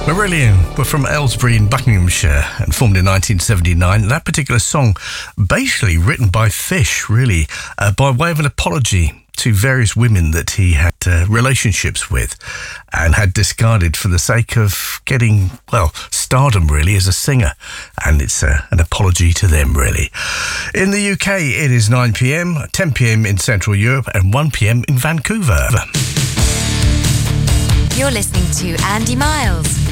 Marillion were from Aylesbury in Buckinghamshire and formed in 1979. That particular song basically written by Fish, really, by way of an apology to various women that he had relationships with and had discarded for the sake of getting, well, stardom really as a singer. And it's an apology to them, really. In the UK, it is 9 p.m, 10 p.m. in Central Europe and 1 p.m. in Vancouver. You're listening to Andy Miles